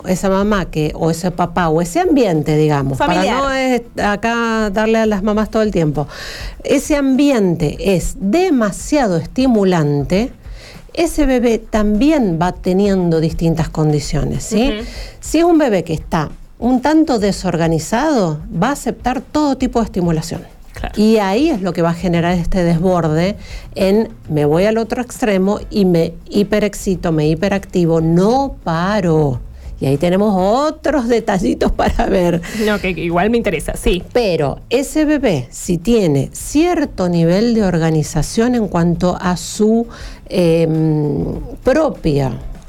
esa mamá o ese papá o ese ambiente, digamos, familiar, para no acá darle a las mamás todo el tiempo, ese ambiente es demasiado estimulante, ese bebé también va teniendo distintas condiciones, ¿sí? Si es un bebé que está un tanto desorganizado, va a aceptar todo tipo de estimulación. Claro. Y ahí es lo que va a generar este desborde en me voy al otro extremo y me hiperexcito, me hiperactivo, no paro. Y ahí tenemos otros detallitos para ver. No, que igual me interesa, sí. Pero ese bebé, si tiene cierto nivel de organización en cuanto a su propio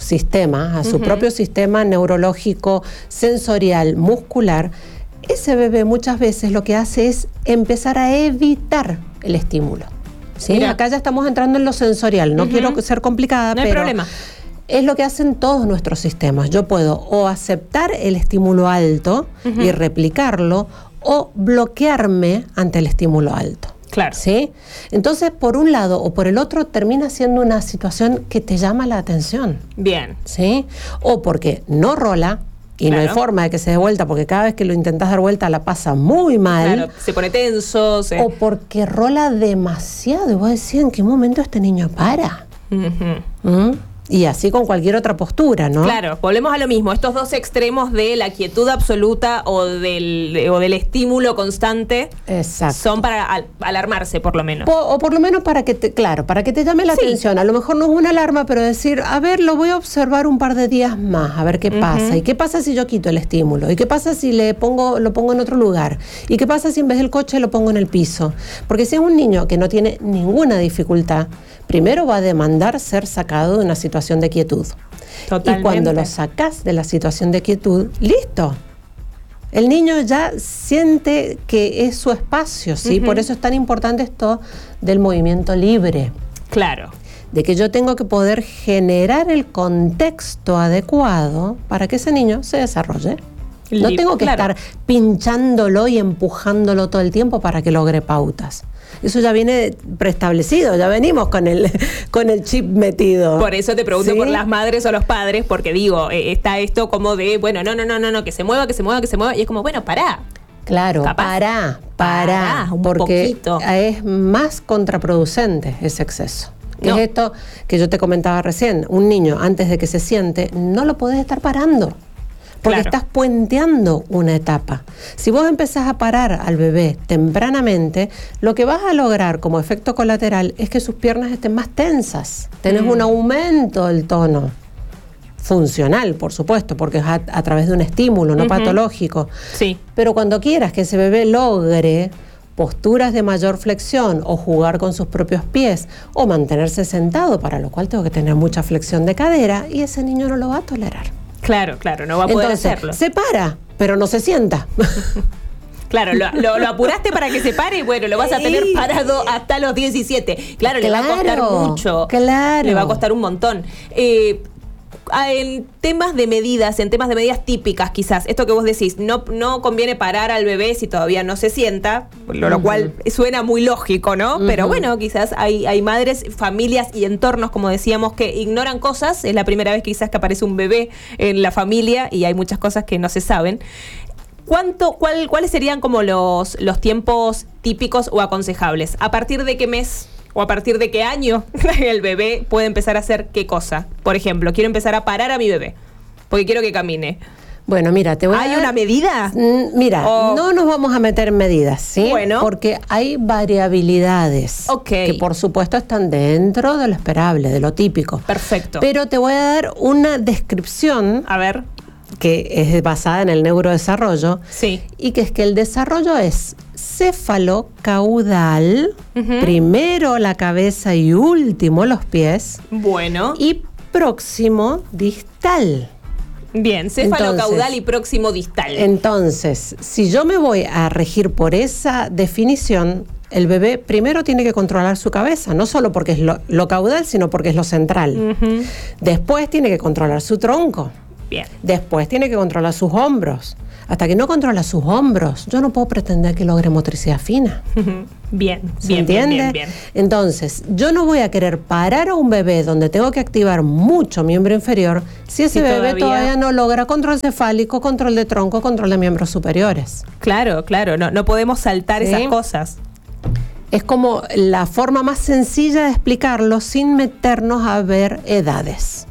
sistema neurológico, sensorial, muscular, ese bebé muchas veces lo que hace es empezar a evitar el estímulo. ¿Sí? Acá ya estamos entrando en lo sensorial, no quiero ser complicada, no hay problema. Es lo que hacen todos nuestros sistemas. Yo puedo o aceptar el estímulo alto y replicarlo, o bloquearme ante el estímulo alto. Claro. ¿Sí? Entonces, por un lado o por el otro, termina siendo una situación que te llama la atención. Bien. ¿Sí? O porque no rola, y no hay forma de que se dé vuelta, porque cada vez que lo intentas dar vuelta la pasa muy mal. Claro, se pone tenso. O porque rola demasiado. Y vos decís, ¿en qué momento este niño para? Y así con cualquier otra postura, ¿no? Claro, volvemos a lo mismo. Estos dos extremos de la quietud absoluta o del estímulo constante. Exacto. Son para alarmarse, por lo menos. O por lo menos para que te llame la atención. A lo mejor no es una alarma, pero decir, a ver, lo voy a observar un par de días más, a ver qué pasa. ¿Y qué pasa si yo quito el estímulo? ¿Y qué pasa si lo pongo en otro lugar? ¿Y qué pasa si en vez del coche lo pongo en el piso? Porque si es un niño que no tiene ninguna dificultad, primero va a demandar ser sacado de una situación de quietud. Totalmente. Y cuando lo sacás de la situación de quietud, listo. El niño ya siente que es su espacio, ¿sí? Por eso es tan importante esto del movimiento libre. Claro. De que yo tengo que poder generar el contexto adecuado para que ese niño se desarrolle. No tengo que estar pinchándolo y empujándolo todo el tiempo para que logre pautas. Eso ya viene preestablecido, ya venimos con el chip metido. Por eso te pregunto por las madres o los padres, porque digo, está esto como de, bueno, no, que se mueva, y es como, bueno, pará. Claro, pará, un porque poquito. Es más contraproducente ese exceso. Es esto que yo te comentaba recién, un niño antes de que se siente, no lo podés estar parando. Porque estás puenteando una etapa. Si vos empezás a parar al bebé tempranamente, lo que vas a lograr como efecto colateral es que sus piernas estén más tensas. Tenés un aumento del tono. Funcional, por supuesto, porque es a través de un estímulo, no patológico. Sí. Pero cuando quieras que ese bebé logre posturas de mayor flexión o jugar con sus propios pies o mantenerse sentado, para lo cual tengo que tener mucha flexión de cadera, y ese niño no lo va a tolerar. Claro, no va a poder hacerlo. Se para, pero no se sienta. Claro, lo apuraste para que se pare y bueno, lo vas a tener parado hasta los 17. Claro, le va a costar mucho. Claro. Le va a costar un montón. En temas de medidas típicas quizás, esto que vos decís, no conviene parar al bebé si todavía no se sienta, lo cual suena muy lógico, ¿no? Pero bueno, quizás hay madres, familias y entornos, como decíamos, que ignoran cosas. Es la primera vez quizás que aparece un bebé en la familia y hay muchas cosas que no se saben. ¿Cuáles serían como los tiempos típicos o aconsejables? ¿A partir de qué mes o a partir de qué año el bebé puede empezar a hacer qué cosa? Por ejemplo, quiero empezar a parar a mi bebé porque quiero que camine. Bueno, mira, te voy a dar... ¿Hay una medida? Mira, no nos vamos a meter en medidas, ¿sí? Bueno. Porque hay variabilidades que por supuesto están dentro de lo esperable, de lo típico. Perfecto. Pero te voy a dar una descripción... A ver. Que es basada en el neurodesarrollo. Sí. Y que es que el desarrollo es céfalo-caudal, primero la cabeza y último los pies. Bueno. Y próximo distal. Bien, céfalo-caudal y próximo distal. Entonces, si yo me voy a regir por esa definición, el bebé primero tiene que controlar su cabeza, no solo porque es lo caudal, sino porque es lo central. Después tiene que controlar su tronco. Bien. Después tiene que controlar sus hombros. Hasta que no controla sus hombros, yo no puedo pretender que logre motricidad fina. Bien, ¿Se entiende? bien. Entonces, yo no voy a querer parar a un bebé donde tengo que activar mucho miembro inferior si ese bebé todavía no logra control cefálico, control de tronco, control de miembros superiores. Claro, no podemos saltar esas cosas. Es como la forma más sencilla de explicarlo sin meternos a ver edades.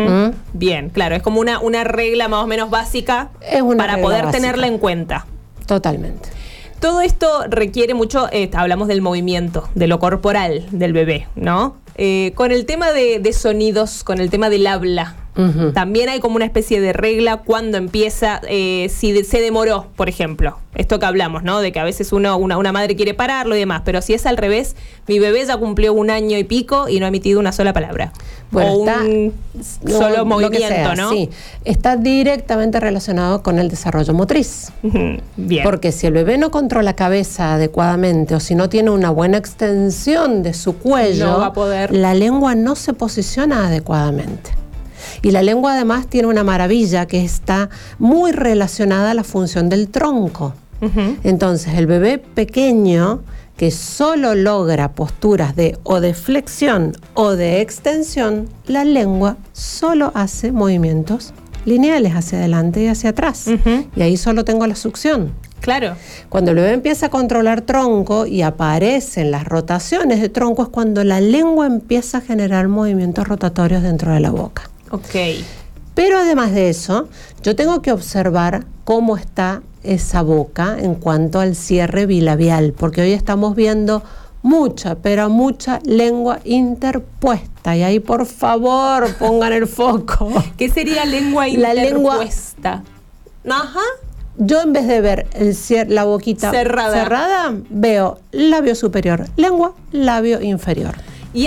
Bien, claro, es como una regla más o menos básica para poder tenerla en cuenta. Totalmente. Todo esto requiere mucho, hablamos del movimiento, de lo corporal del bebé, ¿no? Con el tema de sonidos, con el tema del habla, también hay como una especie de regla cuando empieza, si se demoró, por ejemplo. Esto que hablamos, ¿no? De que a veces una madre quiere pararlo y demás, pero si es al revés, mi bebé ya cumplió 1 año y pico y no ha emitido una sola palabra. Bueno, o un solo movimiento, ¿no? Sí, está directamente relacionado con el desarrollo motriz. Bien. Porque si el bebé no controla la cabeza adecuadamente o si no tiene una buena extensión de su cuello, no va a poder. La lengua no se posiciona adecuadamente. Y la lengua además tiene una maravilla que está muy relacionada a la función del tronco. Entonces el bebé pequeño que solo logra posturas de flexión o de extensión, la lengua solo hace movimientos lineales hacia adelante y hacia atrás. Y ahí solo tengo la succión. Claro. Cuando el bebé empieza a controlar tronco y aparecen las rotaciones de tronco es cuando la lengua empieza a generar movimientos rotatorios dentro de la boca. Ok. Pero además de eso, yo tengo que observar cómo está esa boca en cuanto al cierre bilabial, porque hoy estamos viendo mucha, pero mucha lengua interpuesta. Y ahí, por favor, pongan el foco. ¿Qué sería lengua interpuesta? Ajá. Yo en vez de ver la boquita cerrada, veo labio superior, lengua, labio inferior. Y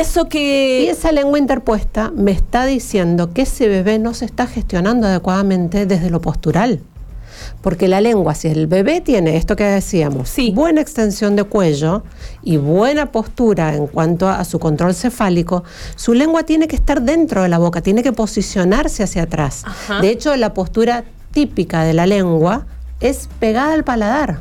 esa lengua interpuesta me está diciendo que ese bebé no se está gestionando adecuadamente desde lo postural. Porque la lengua, si el bebé tiene esto que decíamos, buena extensión de cuello y buena postura en cuanto a su control cefálico, su lengua tiene que estar dentro de la boca, tiene que posicionarse hacia atrás. De hecho, la postura típica de la lengua es pegada al paladar.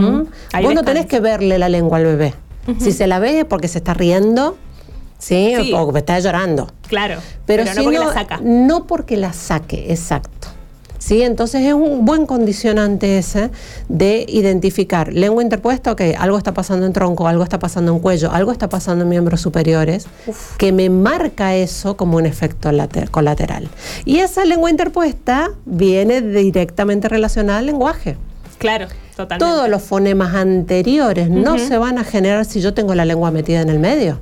Vos no tenés que verle la lengua al bebé. Si se la ve es porque se está riendo. Sí, o porque está llorando. Claro, pero no porque la saca. No porque la saque, exacto. Sí, entonces es un buen condicionante ese de identificar lengua interpuesta, ok, algo está pasando en tronco, algo está pasando en cuello, algo está pasando en miembros superiores, que me marca eso como un efecto colateral. Y esa lengua interpuesta viene directamente relacionada al lenguaje. Claro, totalmente. Todos los fonemas anteriores no se van a generar si yo tengo la lengua metida en el medio.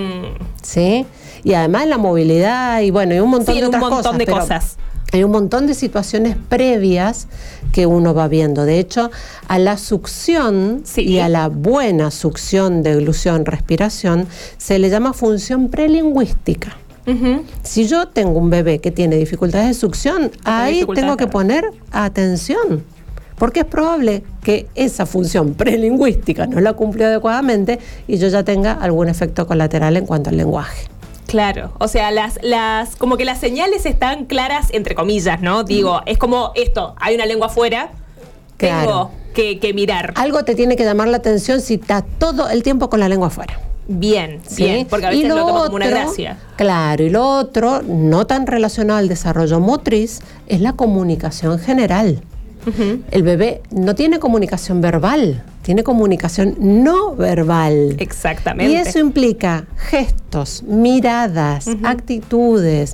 ¿Sí? Y además la movilidad y bueno, y un montón de otras cosas. Hay un montón de situaciones previas que uno va viendo. De hecho, a la succión y a la buena succión, deglución, respiración, se le llama función prelingüística. Si yo tengo un bebé que tiene dificultades de succión, ahí tengo que poner atención. Porque es probable que esa función prelingüística no la cumplió adecuadamente y yo ya tenga algún efecto colateral en cuanto al lenguaje. Claro, o sea, como que las señales están claras, entre comillas, ¿no? Digo, es como esto, hay una lengua afuera, tengo que mirar. Algo te tiene que llamar la atención si estás todo el tiempo con la lengua afuera. Bien, porque a veces lo tomo como una gracia. Claro, y lo otro, no tan relacionado al desarrollo motriz, es la comunicación general. El bebé no tiene comunicación verbal, tiene comunicación no verbal. Exactamente. Y eso implica gestos, miradas, actitudes,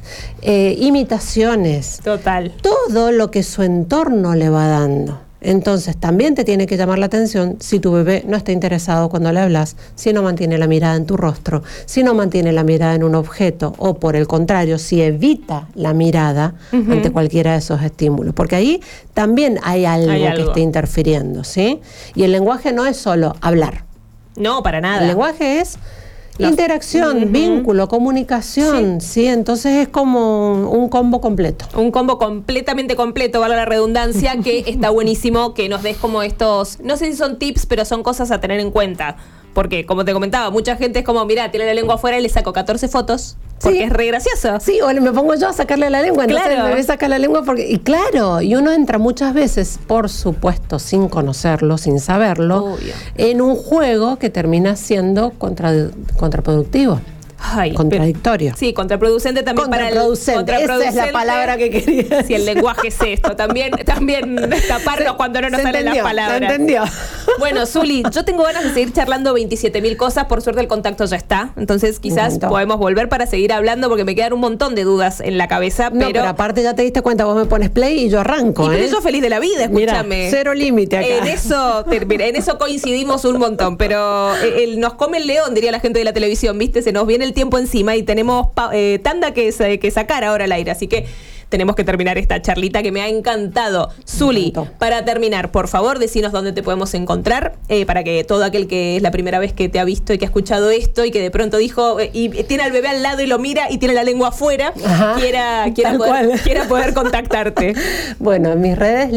imitaciones. Total. Todo lo que su entorno le va dando. Entonces también te tiene que llamar la atención si tu bebé no está interesado cuando le hablas, si no mantiene la mirada en tu rostro, si no mantiene la mirada en un objeto o por el contrario, si evita la mirada ante cualquiera de esos estímulos. Porque ahí también hay algo que esté interfiriendo, ¿sí? Y el lenguaje no es solo hablar. No, para nada. El lenguaje es interacción, vínculo, comunicación, sí, entonces es como un combo completo. Un combo completamente completo, valga la redundancia, que está buenísimo que nos des como estos, no sé si son tips, pero son cosas a tener en cuenta Porque, como te comentaba, mucha gente es como, mirá, tiene la lengua afuera y le saco 14 fotos. Porque es re gracioso. Sí, o me pongo yo a sacarle la lengua. Entonces Claro. el bebé saca la lengua porque... Y claro, y uno entra muchas veces, por supuesto, sin conocerlo, sin saberlo, Obvio. en un juego que termina siendo contraproductivo. Ay, Contradictorio. Sí, contraproducente también para el... Contraproducente, esa es la palabra que quería. Si el lenguaje es esto, también taparnos cuando no nos salen las palabras. Se entendió. Bueno, Zuli, yo tengo ganas de seguir charlando 27.000 cosas, por suerte el contacto ya está, entonces quizás encantó. podemos volver para seguir hablando porque me quedan un montón de dudas en la cabeza, No, pero aparte ya te diste cuenta, vos me pones play y yo arranco, y yo feliz de la vida, escúchame. Mirá, cero límite acá. En eso coincidimos un montón, pero nos come el león, diría la gente de la televisión, ¿viste? Se nos viene el tiempo encima y tenemos tanda que sacar ahora al aire, así que tenemos que terminar esta charlita que me ha encantado. Zuli, para terminar, por favor, decinos dónde te podemos encontrar, para que todo aquel que es la primera vez que te ha visto y que ha escuchado esto y que de pronto dijo, y tiene al bebé al lado y lo mira y tiene la lengua afuera, quiera poder contactarte. Bueno, en mis redes,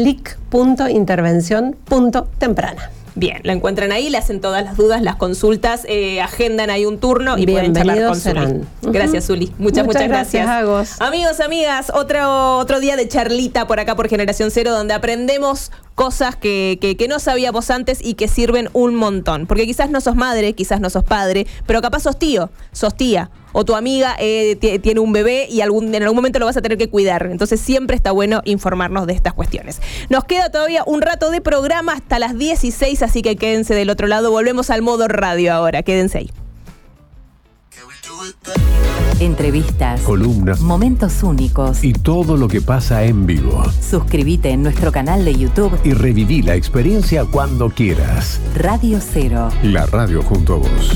lic.intervención.temprana. Bien, la encuentran ahí, le hacen todas las dudas, las consultas, agendan ahí un turno y pueden charlar con Zuli. Gracias, Zuli. Muchas gracias. Agos. Amigos, amigas, otro día de charlita por acá por Generación Cero, donde aprendemos cosas que no sabíamos antes y que sirven un montón. Porque quizás no sos madre, quizás no sos padre, pero capaz sos tío, sos tía. O tu amiga tiene un bebé y en algún momento lo vas a tener que cuidar. Entonces siempre está bueno informarnos de estas cuestiones. Nos queda todavía un rato de programa hasta las 16, así que quédense del otro lado. Volvemos al modo radio ahora, quédense ahí. Entrevistas, columnas, momentos únicos y todo lo que pasa en vivo. Suscríbete en nuestro canal de YouTube Y reviví la experiencia cuando quieras. Radio Cero. La radio junto a vos.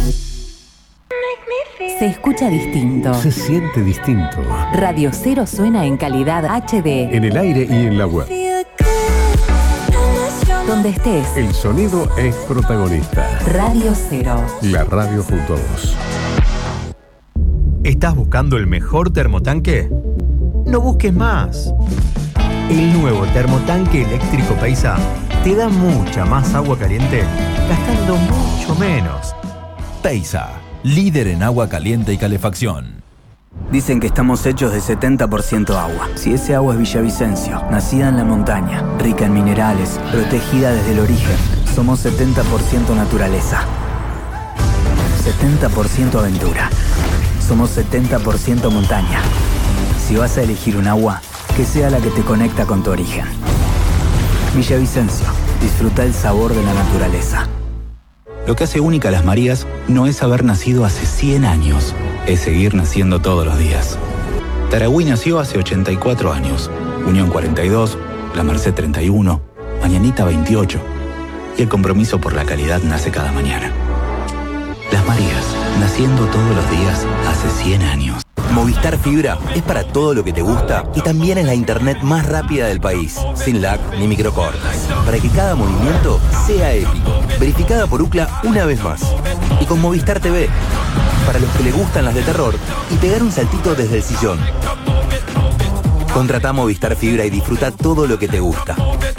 Se escucha distinto. Se siente distinto. Radio Cero suena en calidad HD. En el aire y en la web. Donde estés. El sonido es protagonista. Radio Cero. La radio junto a vos. ¿Estás buscando el mejor termotanque? No busques más. El nuevo termotanque eléctrico Paisa te da mucha más agua caliente gastando mucho menos. Paisa, líder en agua caliente y calefacción. Dicen que estamos hechos de 70% agua. Si ese agua es Villavicencio, nacida en la montaña, rica en minerales, protegida desde el origen, somos 70% naturaleza. 70% aventura. Somos 70% montaña. Si vas a elegir un agua, que sea la que te conecta con tu origen. Villavicencio, disfruta el sabor de la naturaleza. Lo que hace única a Las Marías no es haber nacido hace 100 años, es seguir naciendo todos los días. Taragüí nació hace 84 años, Unión 42, La Merced 31, Mañanita 28, y el compromiso por la calidad nace cada mañana. Las Marías, naciendo todos los días hace 100 años. Movistar Fibra es para todo lo que te gusta y también es la internet más rápida del país, sin lag ni microcortes, para que cada movimiento sea épico. Verificada por UCLA una vez más. Y con Movistar TV, para los que le gustan las de terror y pegar un saltito desde el sillón. Contratá Movistar Fibra y disfruta todo lo que te gusta.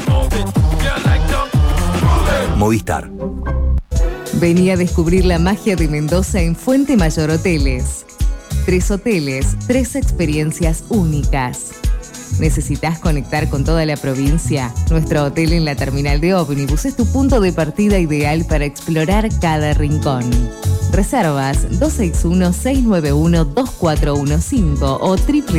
Movistar. Vení a descubrir la magia de Mendoza en Fuente Mayor Hoteles. 3 hoteles, 3 experiencias únicas. ¿Necesitas conectar con toda la provincia? Nuestro hotel en la terminal de ómnibus es tu punto de partida ideal para explorar cada rincón. Reservas 261-691-2415 o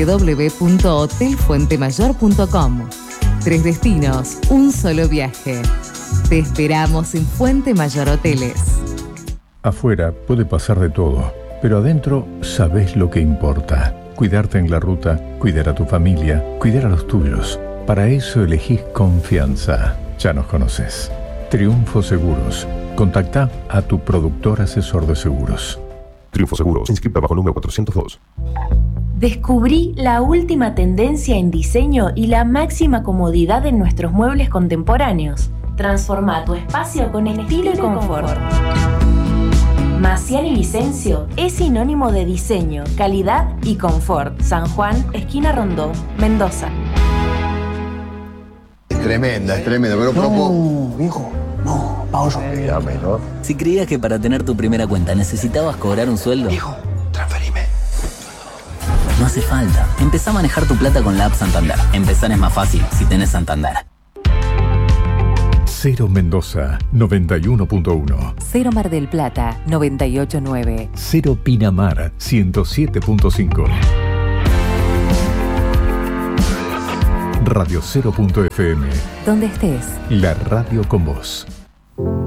www.hotelfuentemayor.com. 3 destinos, un solo viaje. Te esperamos en Fuente Mayor Hoteles. Afuera puede pasar de todo, pero adentro sabés lo que importa. Cuidarte en la ruta, cuidar a tu familia, cuidar a los tuyos. Para eso elegís confianza. Ya nos conoces. Triunfo Seguros. Contacta a tu productor asesor de seguros. Triunfo Seguros, inscripta bajo número 402. Descubrí la última tendencia en diseño y la máxima comodidad en nuestros muebles contemporáneos. Transforma tu espacio con estilo y confort. Maciel y Vicencio es sinónimo de diseño, calidad y confort. San Juan, esquina Rondó, Mendoza. Es tremenda, pero no, viejo, no. Vamos a olvidarme, ¿no? Si creías que para tener tu primera cuenta necesitabas cobrar un sueldo, Hijo, transferime. no hace falta. Empezá a manejar tu plata con la app Santander. Empezar es más fácil si tenés Santander. Cero Mendoza 91.1. Cero Mar del Plata 98.9. Cero Pinamar 107.5. Radio 0.fm. Donde estés. La radio con vos.